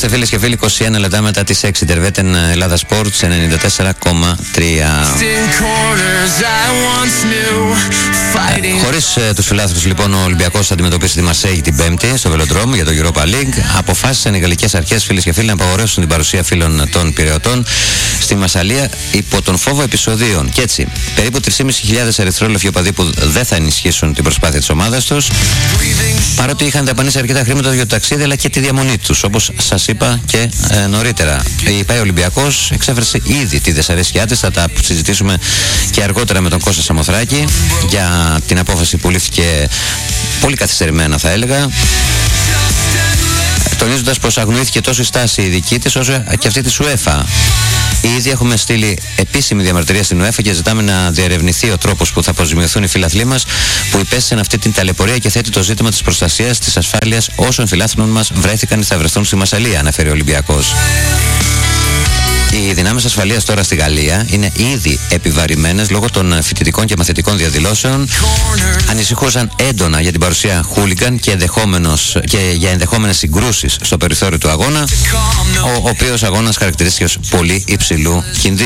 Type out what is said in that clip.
Είμαστε φίλες και φίλοι, 21 λεπτά μετά τις 6. Τερβέτεν Ελλάδα Sports 94,3. Χωρίς τους φιλάθλους λοιπόν, ο Ολυμπιακός θα αντιμετωπίσει τη Μαρσέιγ την Πέμπτη στο Βελοντρόμ για το Europa League. Αποφάσισαν οι γαλλικές αρχές, φίλες και φίλοι, να απαγορεύσουν την παρουσία φίλων των Πειραιωτών στη Μασσαλία υπό τον φόβο επεισοδίων. Και έτσι, περίπου 3.500 ερυθρόλευκοι οπαδοί που δεν θα ενισχύσουν την προσπάθεια της ομάδας τους, παρότι είχαν δαπανίσει αρκετά χρήματα για το ταξίδι αλλά και τη διαμονή τους. Όπως σας είπα και νωρίτερα, η ΠΑΕ Ολυμπιακός εξέφρασε ήδη τη δυσαρέσκειά της. Θα τα συζητήσουμε και αργότερα με τον Κώστα Σαμοθράκη για την απόφαση που λήφθηκε πολύ καθυστερημένα, θα έλεγα, τονίζοντας πως αγνοήθηκε τόσο η στάση η δική της όσο και αυτή της UEFA. Ήδη έχουμε στείλει επίσημη διαμαρτυρία στην UEFA και ζητάμε να διερευνηθεί ο τρόπος που θα αποζημιωθούν οι φίλαθλοί μας που υπέστησαν αυτή την ταλαιπωρία και θέτει το ζήτημα της προστασίας της ασφάλειας όσων φιλάθλων μας βρέθηκαν ή θα βρεθούν στη Μασσαλία, αναφέρει ο Ολυμπιακός. Οι δυνάμεις ασφαλείας τώρα στη Γαλλία είναι ήδη επιβαρημένες λόγω των φοιτητικών και μαθητικών διαδηλώσεων. Ανησυχούσαν έντονα για την παρουσία χούλιγκαν και για ενδεχόμενες συγκρούσεις στο περιθώριο του αγώνα, ο οποίος αγώνας χαρακτηρίστηκε ως πολύ υψηλού κινδύνου.